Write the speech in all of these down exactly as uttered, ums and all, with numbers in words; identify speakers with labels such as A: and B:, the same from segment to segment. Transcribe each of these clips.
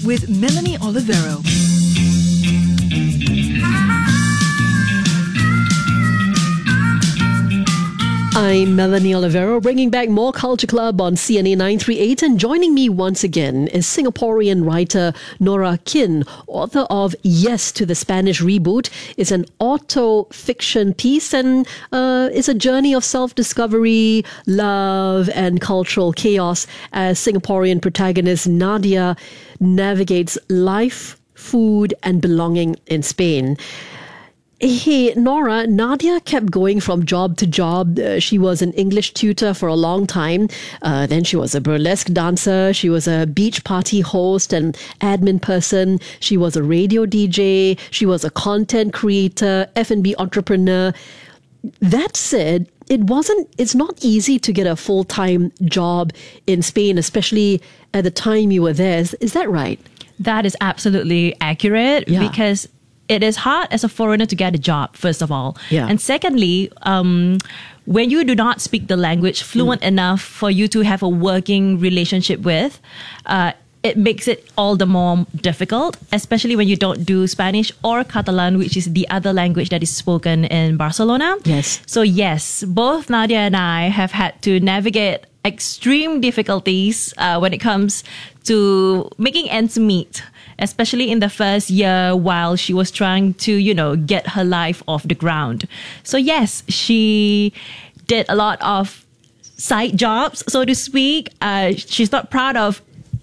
A: with Melanie Olivero.
B: I'm Melanie Olivero, bringing back more Culture Club on C N A nine three eight, and joining me once again is Singaporean writer Nora Kin, author of Yes to the Spanish Reboot. It's an auto-fiction piece and uh, it's a journey of self-discovery, love and cultural chaos as Singaporean protagonist Nadia navigates life, food and belonging in Spain. Hey, Nora, Nadia kept going from job to job. Uh, she was an English tutor for a long time. Uh, then she was a burlesque dancer. She was a beach party host and admin person. She was a radio D J. She was a content creator, F and B entrepreneur. That said, it wasn't, it's not easy to get a full-time job in Spain, especially at the time you were there. Is, is that right?
C: That is absolutely accurate
B: Yeah.
C: because it is hard as a foreigner to get a job, first of all.
B: Yeah.
C: And secondly, um, when you do not speak the language fluent mm. enough for you to have a working relationship with, uh, it makes it all the more difficult, especially when you don't do Spanish or Catalan, which is the other language that is spoken in Barcelona.
B: Yes.
C: So yes, both Nadia and I have had to navigate extreme difficulties uh, when it comes to making ends meet, especially in the first year while she was trying to, you know, get her life off the ground. So yes, she did a lot of side jobs, so to speak. Uh, she's not proud of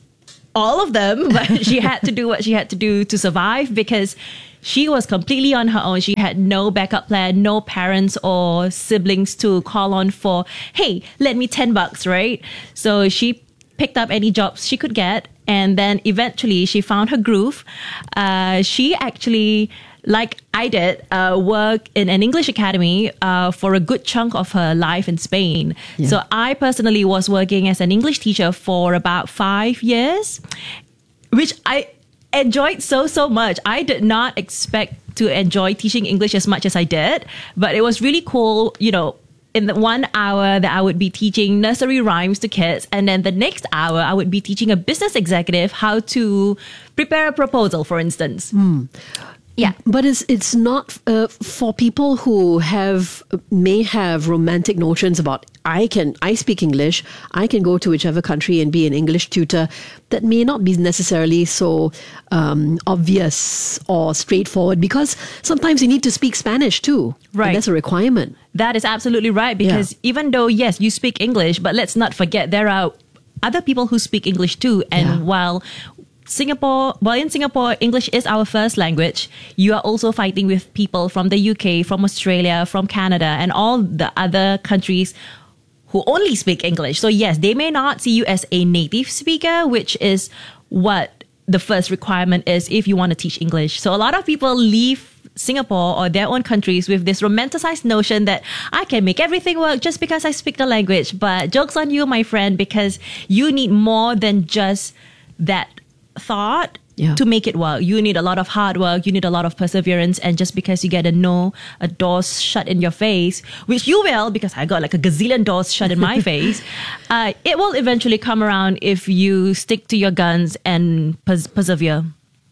C: all of them, but she had to do what she had to do to survive because she was completely on her own. She had no backup plan, no parents or siblings to call on for, hey, lend me ten bucks, right? So she picked up any jobs she could get. And then eventually she found her groove. Uh, she actually, like I did, uh, work in an English academy uh, for a good chunk of her life in Spain. Yeah. So I personally was working as an English teacher for about five years, which I enjoyed so, so much. I did not expect to enjoy teaching English as much as I did, but it was really cool, you know, in the one hour that I would be teaching nursery rhymes to kids, and then the next hour I would be teaching a business executive how to prepare a proposal, for instance.
B: Mm.
C: Yeah.
B: But it's it's not uh, for people who have may have romantic notions about I can I speak English, I can go to whichever country and be an English tutor. That may not be necessarily so um, obvious or straightforward because sometimes you need to speak Spanish too.
C: Right.
B: And that's a requirement.
C: That is absolutely right because yeah. even though, yes, you speak English, but let's not forget there are other people who speak English too. And
B: Yeah.
C: while Singapore, well, in Singapore, English is our first language. You are also fighting with people from the U K, from Australia, from Canada, and all the other countries who only speak English. So yes, they may not see you as a native speaker, which is what the first requirement is if you want to teach English. So a lot of people leave Singapore or their own countries with this romanticized notion that I can make everything work just because I speak the language. But joke's on you, my friend, because you need more than just that thought yeah. to make it work. You need a lot of hard work, you need a lot of perseverance, and just because you get a no, a door shut in your face, which you will, because I got like a gazillion doors shut in my face, uh, it will eventually come around if you stick to your guns and pers- persevere.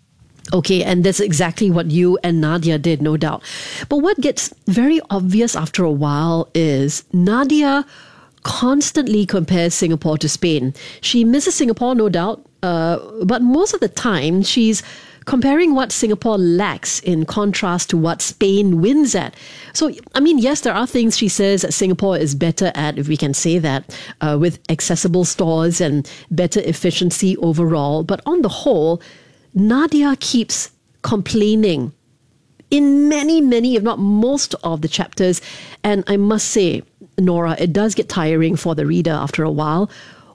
B: Okay, and that's exactly what you and Nadia did, no doubt. But what gets very obvious after a while is Nadia constantly compares Singapore to Spain. She misses Singapore, no doubt, uh, but most of the time she's comparing what Singapore lacks in contrast to what Spain wins at. So, I mean, yes, there are things she says that Singapore is better at, if we can say that, uh, with accessible stores and better efficiency overall. But on the whole, Nadia keeps complaining in many, many, if not most of the chapters. And I must say, Nora, it does get tiring for the reader after a while.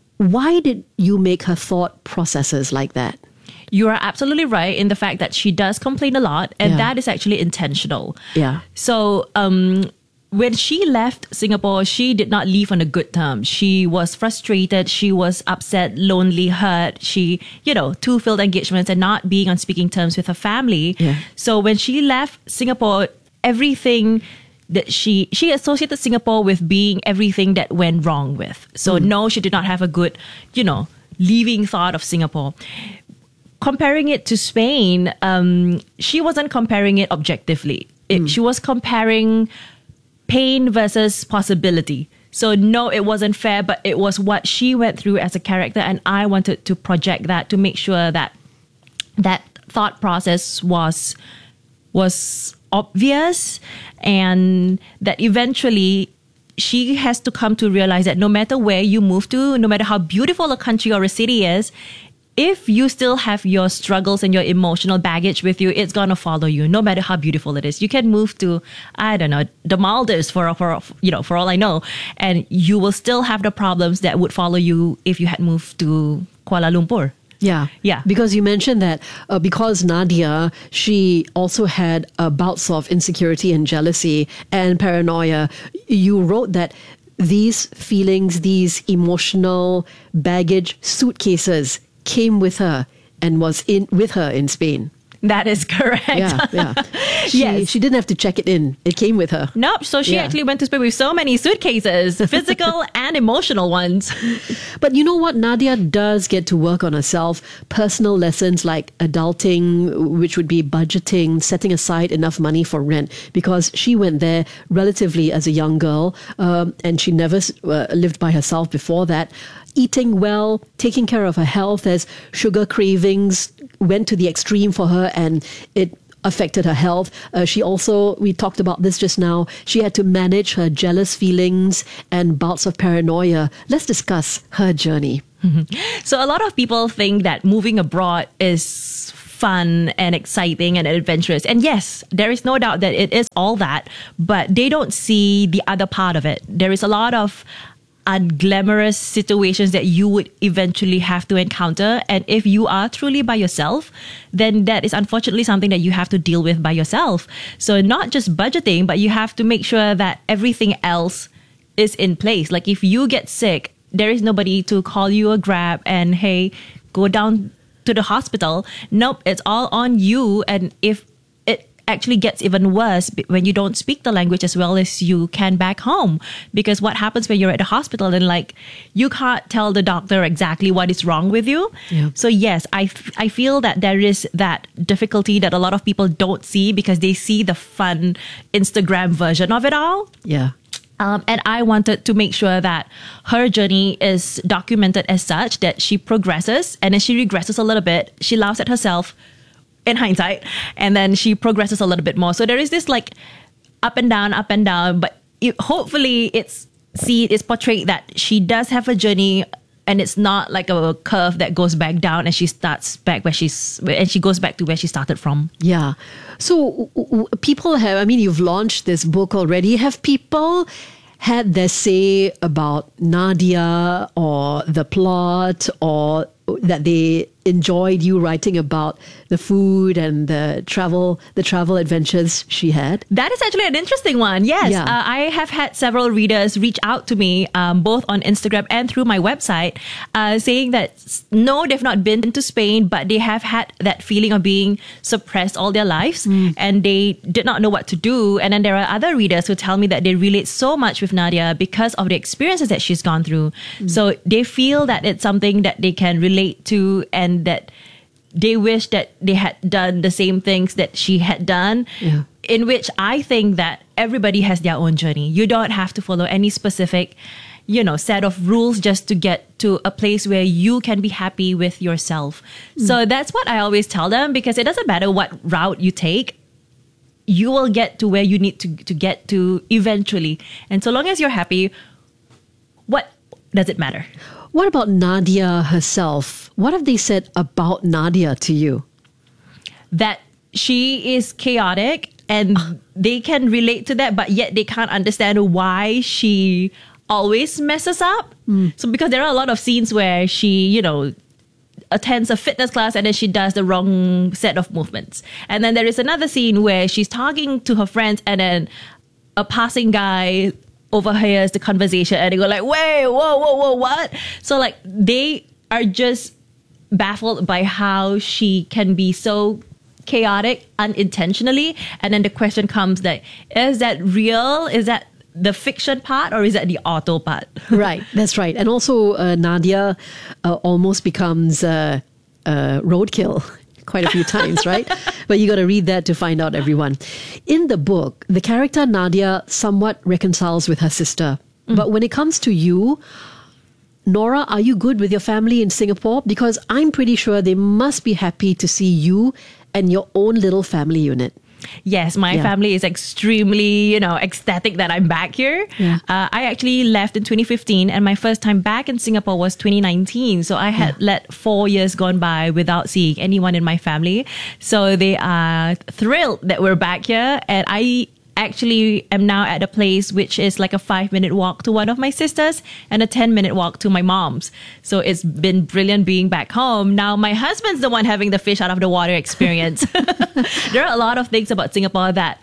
B: Why did you make her thought processes like that?
C: You are absolutely right in the fact that she does complain a lot, and
B: Yeah.
C: that is actually intentional.
B: Yeah.
C: So, um, when she left Singapore, she did not leave on a good term. She was frustrated. She was upset, lonely, hurt. She, you know, two failed engagements and not being on speaking terms with her family.
B: Yeah.
C: So when she left Singapore, everything that she, she associated Singapore with being everything that went wrong with. So mm. no, she did not have a good, you know, leaving thought of Singapore. comparing it to Spain, um, she wasn't comparing it objectively. It, mm. She was comparing pain versus possibility. So no, it wasn't fair, but it was what she went through as a character, and I wanted to project that to make sure that that thought process was was obvious, and that eventually she has to come to realize that no matter where you move to, no matter how beautiful a country or a city is, if you still have your struggles and your emotional baggage with you, it's going to follow you, no matter how beautiful it is. You can move to, I don't know, the Maldives for, for, you know, for all I know, and you will still have the problems that would follow you if you had moved to Kuala Lumpur.
B: Yeah.
C: Yeah.
B: Because you mentioned that uh, because Nadia, she also had uh, bouts of insecurity and jealousy and paranoia. You wrote that these feelings, these emotional baggage suitcases came with her and was in with her in Spain.
C: That is correct.
B: Yeah, yeah. She,
C: yes.
B: She didn't have to check it in. It came with her.
C: Nope. So she
B: Yeah.
C: actually went to Spain with so many suitcases, physical and emotional ones.
B: But you know what? Nadia does get to work on herself. Personal lessons like adulting, which would be budgeting, setting aside enough money for rent, because she went there relatively as a young girl, um, and she never uh, lived by herself before that. Eating well, taking care of her health, as sugar cravings went to the extreme for her and it affected her health. Uh, she also, we talked about this just now, she had to manage her jealous feelings and bouts of paranoia. Let's discuss her journey.
C: Mm-hmm. So a lot of people think that moving abroad is fun and exciting and adventurous. And yes, there is no doubt that it is all that, but they don't see the other part of it. There is a lot of unglamorous situations that you would eventually have to encounter. And if you are truly by yourself, then that is unfortunately something that you have to deal with by yourself. So not just budgeting, but you have to make sure that everything else is in place. Like if you get sick, there is nobody to call you a Grab and, hey, go down to the hospital. Nope, it's all on you. And if actually gets even worse when you don't speak the language as well as you can back home, because what happens when you're at the hospital and like you can't tell the doctor exactly what is wrong with you.
B: Yeah.
C: So yes, I, f- I feel that there is that difficulty that a lot of people don't see because they see the fun Instagram version of it all.
B: Yeah.
C: Um, and I wanted to make sure that her journey is documented as such, that she progresses and then she regresses a little bit. She laughs at herself in hindsight, and then she progresses a little bit more. So there is this like up and down, up and down, but it, hopefully it's see it's portrayed that she does have a journey, and it's not like a curve that goes back down and she starts back where she's and she goes back to where she started from.
B: Yeah. So w- w- people have, I mean, you've launched this book already. Have people had their say about Nadia or the plot, or that they enjoyed you writing about the food and the travel, the travel adventures she had?
C: That is actually an interesting one. Yes.
B: Yeah.
C: Uh, I have had several readers reach out to me, um, both on Instagram and through my website, uh, saying that no, they've not been to Spain, but they have had that feeling of being suppressed all their lives, mm. and they did not know what to do. And then there are other readers who tell me that they relate so much with Nadia because of the experiences that she's gone through. Mm. So they feel that it's something that they can relate to, and that they wish that they had done the same things that she had done.
B: Yeah.
C: In which I think that everybody has their own journey. You don't have to follow any specific, you know, set of rules just to get to a place where you can be happy with yourself. Mm. So that's what I always tell them, because it doesn't matter what route you take, you will get to where you need to, to get to eventually. And so long as you're happy, what does it matter?
B: What about Nadia herself? What have they said about Nadia to you?
C: That she is chaotic, and they can relate to that, but yet they can't understand why she always messes up. Mm. So because there are a lot of scenes where she, you know, attends a fitness class and then she does the wrong set of movements. And then there is another scene where she's talking to her friends and then a passing guy overhears the conversation and they go like, wait, whoa, whoa, whoa, what? So like they are just baffled by how she can be so chaotic unintentionally. And then the question comes like, is that real? Is that the fiction part, or is that the auto part?
B: Right, that's right. And also uh, Nadia uh, almost becomes uh, uh, roadkill quite a few times, right? But you got to read that to find out, everyone. In the book, the character Nadia somewhat reconciles with her sister. Mm. But when it comes to you, Nora, are you good with your family in Singapore? Because I'm pretty sure they must be happy to see you and your own little family unit.
C: Yes, my yeah. family is extremely, you know, ecstatic that I'm back here. Yeah. Uh, I actually left in twenty fifteen and my first time back in Singapore was twenty nineteen. So I had yeah. let four years gone by without seeing anyone in my family. So they are thrilled that we're back here. And I actually am now at a place which is like a five minute walk to one of my sisters and a ten minute walk to my mom's. So it's been brilliant being back home. Now my husband's the one having the fish out of the water experience. There are a lot of things about Singapore that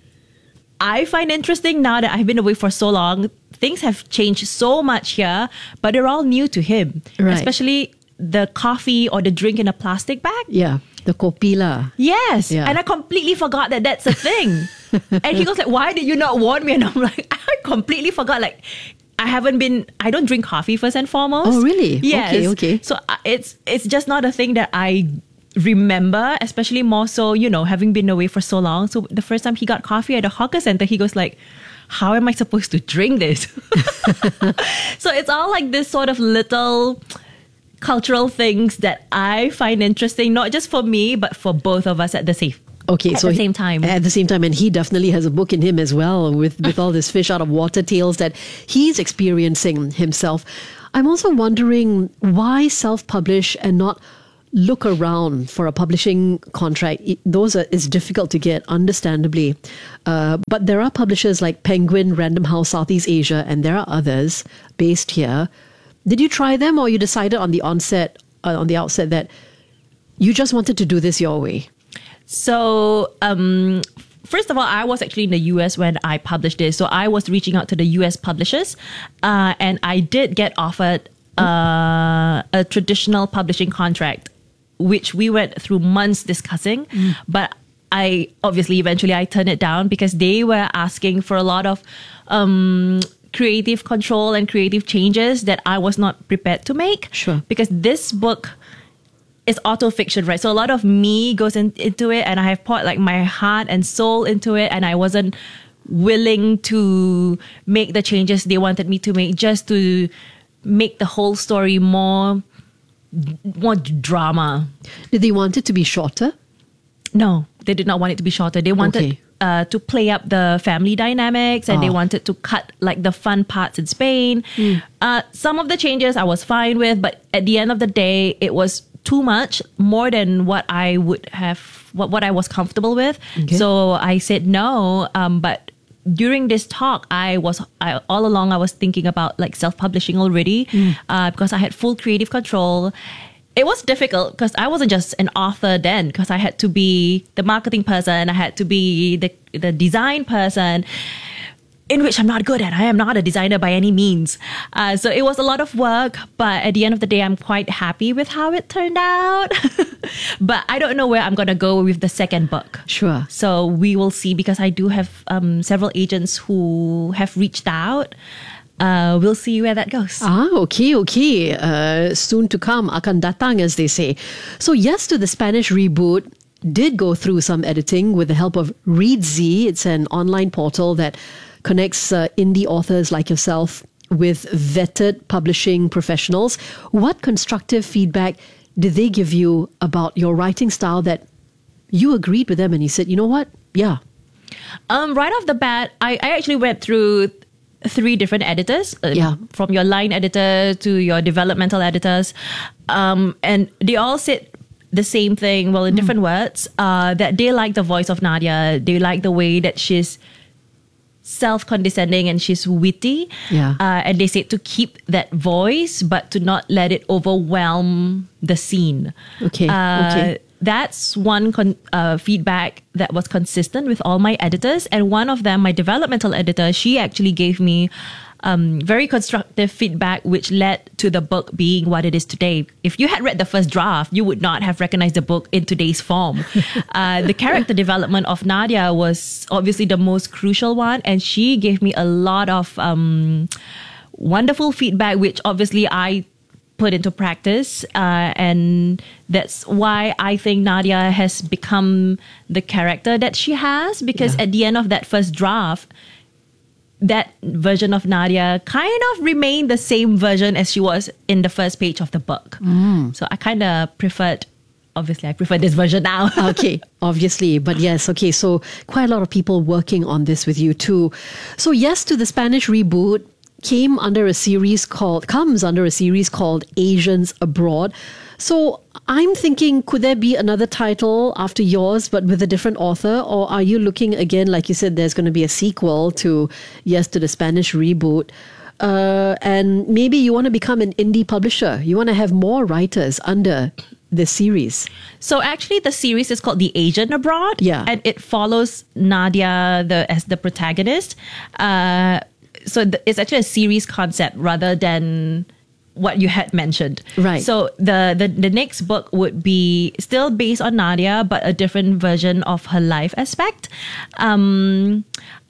C: I find interesting now that I've been away for so long. Things have changed so much here, but they're all new to him, right. Especially the coffee or the drink in a plastic bag.
B: Yeah, the kopi lah.
C: Yes, yeah. And I completely forgot that that's a thing. And he goes like, why did you not warn me? And I'm like, I completely forgot. Like, I haven't been, I don't drink coffee first and foremost.
B: Oh, really?
C: Yes.
B: Okay, okay.
C: So uh, it's it's just not a thing that I remember, especially more so, you know, having been away for so long. So the first time he got coffee at a hawker center, he goes like, how am I supposed to drink this? So it's all like this sort of little cultural things that I find interesting, not just for me, but for both of us at the same
B: Okay,
C: at
B: so
C: the
B: he-
C: same time.
B: At the same time, and he definitely has a book in him as well, with, with all this fish out of water tales that he's experiencing himself. I'm also wondering why self-publish and not look around for a publishing contract. It- Those are it's difficult to get, understandably. Uh, but there are publishers like Penguin, Random House, Southeast Asia, and there are others based here. Did you try them, or you decided on the onset, uh, on the outset, that you just wanted to do this your way?
C: So, um, first of all, I was actually in the U S when I published this. So I was reaching out to the U S publishers, uh, and I did get offered uh, a traditional publishing contract, which we went through months discussing. Mm. But I obviously eventually I turned it down because they were asking for a lot of um, creative control and creative changes that I was not prepared to make.
B: Sure.
C: Because this book is auto-fiction, right? So a lot of me goes in, into it, and I have poured like my heart and soul into it, and I wasn't willing to make the changes they wanted me to make just to make the whole story more, more drama.
B: Did they want it to be shorter?
C: No, they did not want it to be shorter. They wanted
B: Okay.
C: uh, to play up the family dynamics, and they
B: Oh.
C: wanted to cut like the fun parts in Spain. Uh, some of the changes I was fine with, but at the end of the day, it was too much, more than what I would have, what, what I was comfortable with.
B: Okay.
C: So I said no. Um, but during this talk, I was I, all along I was thinking about like self-publishing already,
B: Mm.
C: uh, because I had full creative control. It was difficult because I wasn't just an author then, because I had to be the marketing person, I had to be the the design person, in which I'm not good at. I am not a designer by any means. Uh, so it was a lot of work, but at the end of the day, I'm quite happy with how it turned out. But I don't know where I'm going to go with the second book.
B: Sure.
C: So we will see, because I do have um, several agents who have reached out. Uh, we'll see where that goes.
B: Ah, okay, okay. Uh, soon to come, akan datang, as they say. So yes, to the Spanish reboot did go through some editing with the help of ReadZ. It's an online portal that connects uh, indie authors like yourself with vetted publishing professionals. What constructive feedback did they give you about your writing style that you agreed with them and you said, you know what? Yeah.
C: Um, right off the bat, I, I actually went through three different editors, uh,
B: Yeah.
C: from your line editor to your developmental editors, um, and they all said the same thing, well, in different words, uh, that they like the voice of Nadia. They like the way that she's self-condescending and she's witty.
B: Yeah.
C: Uh, and they said to keep that voice, but to not let it overwhelm the scene.
B: Okay,
C: Uh,
B: okay.
C: That's one con- uh, feedback that was consistent with all my editors. And one of them, my developmental editor, she actually gave me um, very constructive feedback, which led to the book being what it is today. If you had read the first draft, you would not have recognized the book in today's form. uh, the character development of Nadia was obviously the most crucial one. And she gave me a lot of um, wonderful feedback, which obviously I put into practice. Uh, and that's why I think Nadia has become the character that she has, because
B: Yeah.
C: at the end of that first draft, that version of Nadia kind of remained the same version as she was in the first page of the book.
B: Mm.
C: So I kind of preferred, obviously, I prefer this version now.
B: Okay, obviously. But yes, okay, so quite a lot of people working on this with you too. So Yes to the Spanish reboot came under a series called, comes under a series called Asians Abroad. So I'm thinking, could there be another title after yours, but with a different author? Or are you looking again, like you said, there's going to be a sequel to Yes to the Spanish reboot? Uh, and maybe you want to become an indie publisher. You want to have more writers under this series.
C: So actually, the series is called The Asian Abroad.
B: Yeah.
C: And it follows Nadia the, as the protagonist. Uh, so th- it's actually a series concept rather than what you had mentioned.
B: Right.
C: So the, the, the next book would be still based on Nadia, but a different version of her life aspect. Um,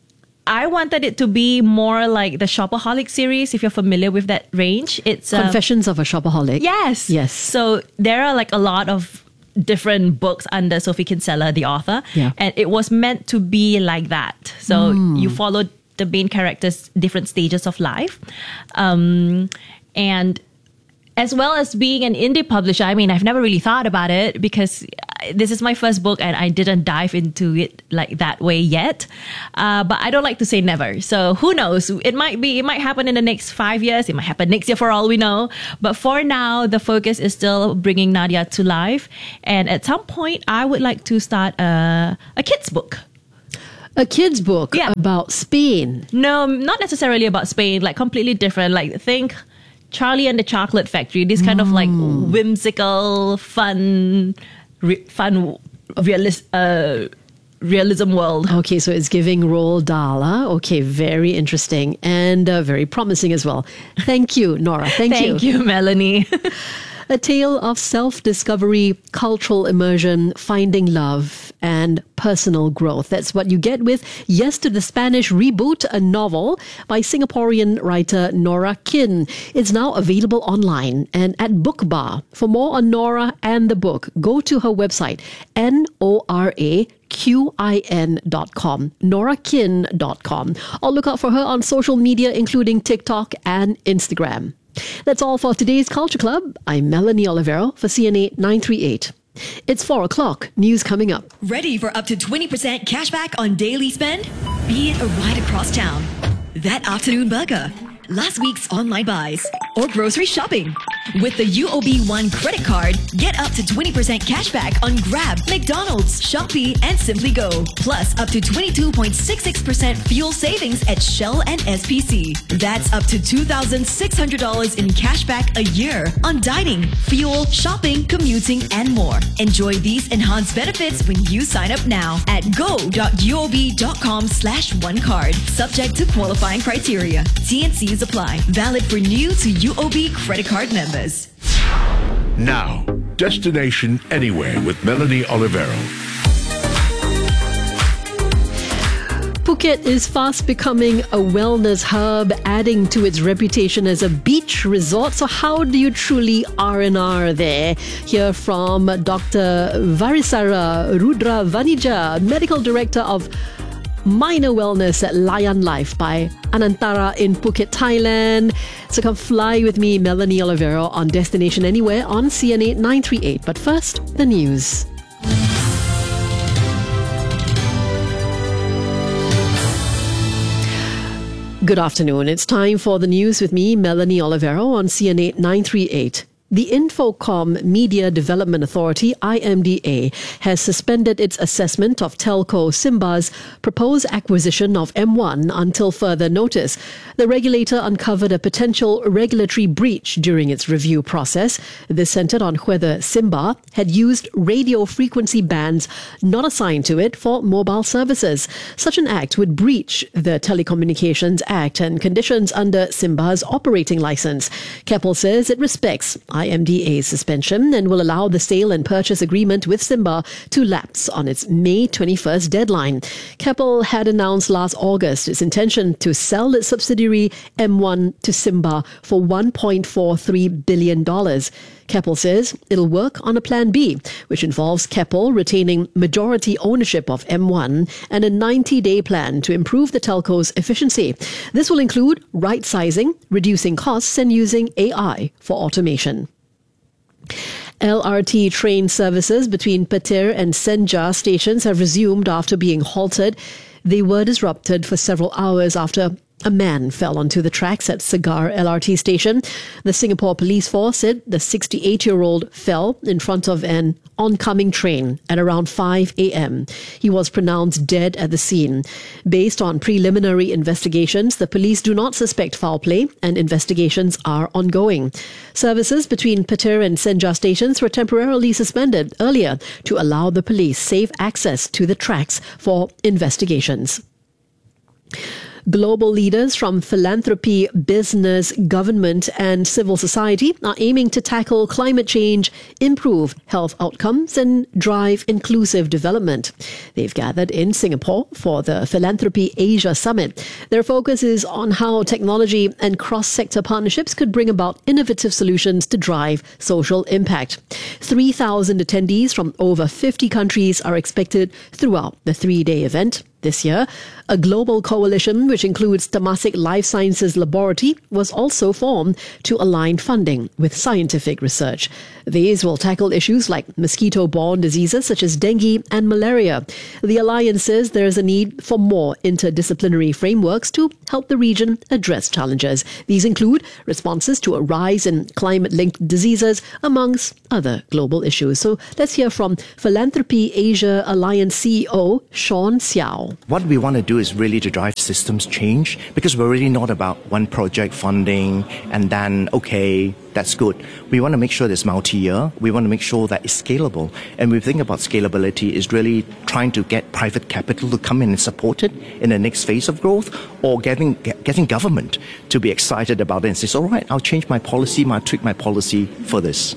C: I wanted it to be more like the Shopaholic series, if you're familiar with that range. It's uh,
B: Confessions of a Shopaholic.
C: Yes.
B: Yes.
C: So there are like a lot of different books under Sophie Kinsella, the author.
B: Yeah.
C: And it was meant to be like that. So you followed the main characters' different stages of life. Um, and as well as being an indie publisher, I mean, I've never really thought about it because this is my first book and I didn't dive into it like that way yet. Uh, but I don't like to say never. So who knows? It might be, it might happen in the next five years. It might happen next year for all we know. But for now, the focus is still bringing Nadia to life. And at some point, I would like to start a, a kid's book.
B: A kid's book
C: Yeah.
B: about Spain.
C: No, not necessarily about Spain, like completely different. Like think Charlie and the Chocolate Factory, this kind of like whimsical, fun, re- fun, realis- uh, realism world.
B: Okay, so it's giving Roald Dahl. huh? Okay, very interesting and uh, very promising as well. Thank you, Nora. Thank,
C: Thank you, Melanie.
B: A tale of self-discovery, cultural immersion, finding love, and personal growth. That's what you get with Yes to the Spanish Reboot, a novel by Singaporean writer Nora Kin. It's now available online and at Bookbar. For more on Nora and the book, go to her website, N O R A Q I N dot com, nora kin dot com. Or look out for her on social media, including TikTok and Instagram. That's all for today's Culture Club. I'm Melanie Olivero for C N A nine thirty-eight. It's four o'clock. News coming up.
A: Ready for up to twenty percent cashback on daily spend? Be it a ride across town, that afternoon burger, last week's online buys, or grocery shopping. With the U O B One credit card, get up to twenty percent cashback on Grab, McDonald's, Shopee, and Simply Go. Plus up to twenty-two point six six percent fuel savings at Shell and S P C. That's up to two thousand six hundred dollars in cashback a year on dining, fuel, shopping, commuting, and more. Enjoy these enhanced benefits when you sign up now at go.uob.com slash one card. Subject to qualifying criteria. T and C's apply. Valid for new to U O B credit card members.
D: Now, Destination Anywhere with Melanie Olivero.
B: Phuket is fast becoming a wellness hub, adding to its reputation as a beach resort. So how do you truly R and R there? Hear from Doctor Varisara Rudra Vanija, Medical Director of Minor Wellness at Layan Life by Anantara in Phuket, Thailand. So come fly with me, Melanie Olivero, on Destination Anywhere on C N A nine thirty-eight. But first, the news. Good afternoon. It's time for the news with me, Melanie Olivero, on C N A nine thirty-eight. The Infocom Media Development Authority, I M D A, has suspended its assessment of telco Simba's proposed acquisition of M one until further notice. The regulator uncovered a potential regulatory breach during its review process. This centered on whether Simba had used radio frequency bands not assigned to it for mobile services. Such an act would breach the Telecommunications Act and conditions under Simba's operating license. Keppel says it respects I I M D A's suspension and will allow the sale and purchase agreement with Simba to lapse on its May twenty-first deadline. Keppel had announced last August its intention to sell its subsidiary M one to Simba for one point four three billion dollars. Keppel says it'll work on a plan B, which involves Keppel retaining majority ownership of M one and a ninety-day plan to improve the telco's efficiency. This will include right-sizing, reducing costs, and using A I for automation. L R T train services between Petir and Senja stations have resumed after being halted. They were disrupted for several hours after a man fell onto the tracks at Segar L R T station. The Singapore Police Force said the sixty-eight-year-old fell in front of an oncoming train at around five a.m. He was pronounced dead at the scene. Based on preliminary investigations, the police do not suspect foul play and investigations are ongoing. Services between Petir and Senja stations were temporarily suspended earlier to allow the police safe access to the tracks for investigations. Global leaders from philanthropy, business, government and civil society are aiming to tackle climate change, improve health outcomes and drive inclusive development. They've gathered in Singapore for the Philanthropy Asia Summit. Their focus is on how technology and cross-sector partnerships could bring about innovative solutions to drive social impact. three thousand attendees from over fifty countries are expected throughout the three-day event. This year, a global coalition which includes Temasek Life Sciences Laboratory was also formed to align funding with scientific research. These will tackle issues like mosquito-borne diseases such as dengue and malaria. The alliance says there is a need for more interdisciplinary frameworks to help the region address challenges. These include responses to a rise in climate-linked diseases, amongst other global issues. So let's hear from Philanthropy Asia Alliance C E O Sean Xiao.
E: What we want to do is really to drive systems change, because we're really not about one project funding and then, okay, that's good. We want to make sure it's multi-year. We want to make sure that it's scalable. And we think about scalability is really trying to get private capital to come in and support it in the next phase of growth, or getting getting government to be excited about it and say, all right, I'll change my policy, I'll tweak my policy for this.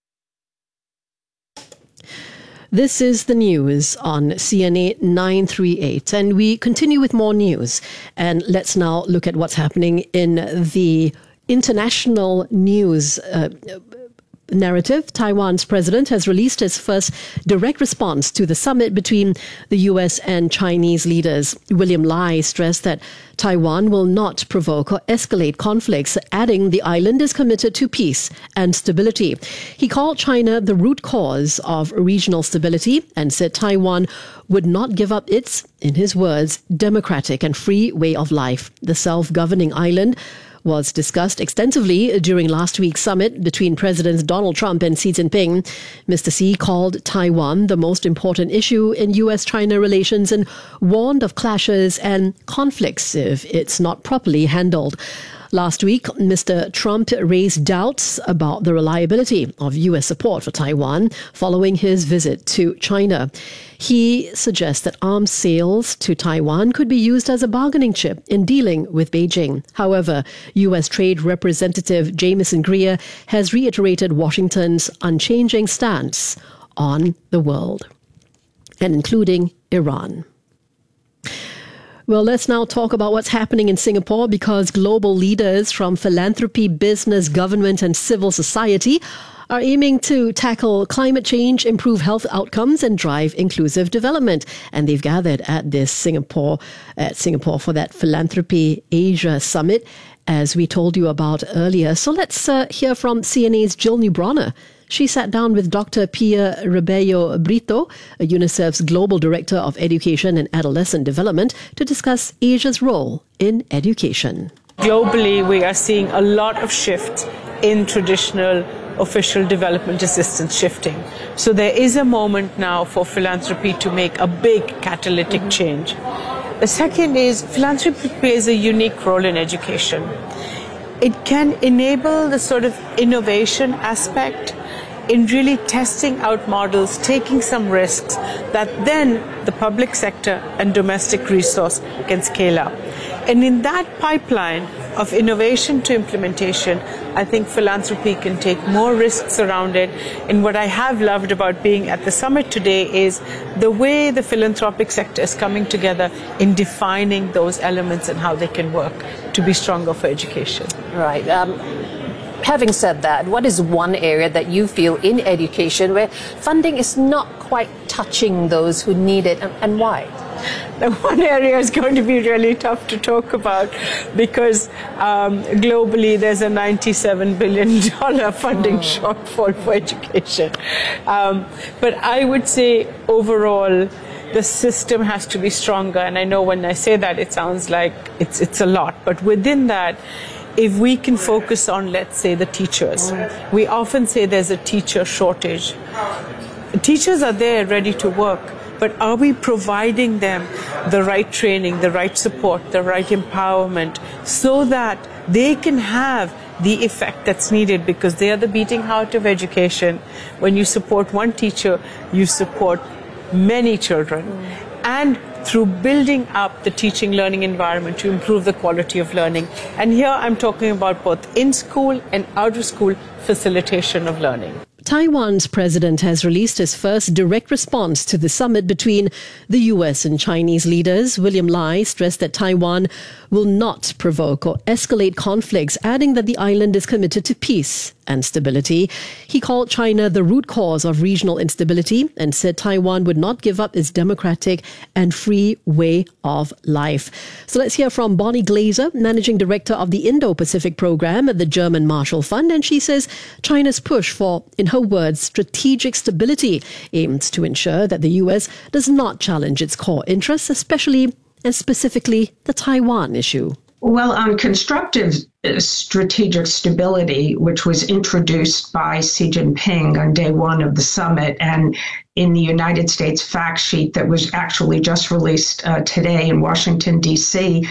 B: This is the news on C N A nine thirty-eight, and we continue with more news. And let's now look at what's happening in the international news uh, narrative. Taiwan's president has released his first direct response to the summit between the U S and Chinese leaders. William Lai stressed that Taiwan will not provoke or escalate conflicts, adding the island is committed to peace and stability. He called China the root cause of regional stability and said Taiwan would not give up its, in his words, democratic and free way of life. The self-governing island was discussed extensively during last week's summit between Presidents Donald Trump and Xi Jinping. Mister Xi called Taiwan the most important issue in U S China relations and warned of clashes and conflicts if it's not properly handled. Last week, Mister Trump raised doubts about the reliability of U S support for Taiwan following his visit to China. He suggests that arms sales to Taiwan could be used as a bargaining chip in dealing with Beijing. However, U S Trade Representative Jamieson Greer has reiterated Washington's unchanging stance on the world, and including Iran. Well, let's now talk about what's happening in Singapore, because global leaders from philanthropy, business, government and civil society are aiming to tackle climate change, improve health outcomes and drive inclusive development. And they've gathered at this Singapore, at Singapore for that Philanthropy Asia Summit, as we told you about earlier. So let's uh, hear from C N A's Jill Newbronner. She sat down with Doctor Pia Rebello Brito, UNICEF's Global Director of Education and Adolescent Development, to discuss Asia's role in education.
F: Globally, we are seeing a lot of shift in traditional official development assistance shifting. So there is a moment now for philanthropy to make a big catalytic mm-hmm. change. The second is philanthropy plays a unique role in education. It can enable the sort of innovation aspect in really testing out models, taking some risks that then the public sector and domestic resource can scale up. And in that pipeline of innovation to implementation, I think philanthropy can take more risks around it. And what I have loved about being at the summit today is the way the philanthropic sector is coming together in defining those elements and how they can work to be stronger for education.
G: Right. Um, having said that, what is one area that you feel in education where funding is not quite touching those who need it, and, and why?
F: The one area is going to be really tough to talk about because um, globally there's a ninety-seven billion dollars funding oh. shortfall for education. Um, but I would say overall the system has to be stronger. And I know when I say that it sounds like it's, it's a lot. But within that, if we can focus on, let's say, the teachers, oh. we often say there's a teacher shortage. Teachers are there ready to work. But are we providing them the right training, the right support, the right empowerment so that they can have the effect that's needed, because they are the beating heart of education. When you support one teacher, you support many children. Mm. And through building up the teaching learning environment to improve the quality of learning. And here I'm talking about both in school and out of school facilitation of learning.
B: Taiwan's president has released his first direct response to the summit between the U S and Chinese leaders. William Lai stressed that Taiwan will not provoke or escalate conflicts, adding that the island is committed to peace and stability. He called China the root cause of regional instability and said Taiwan would not give up its democratic and free way of life. So let's hear from Bonnie Glaser, Managing Director of the Indo-Pacific Program at the German Marshall Fund. And she says China's push for, in her words, strategic stability aims to ensure that the U S does not challenge its core interests, especially and specifically the Taiwan issue.
H: Well, on constructive strategic stability, which was introduced by Xi Jinping on day one of the summit, and in the United States fact sheet that was actually just released uh, today in Washington, D C,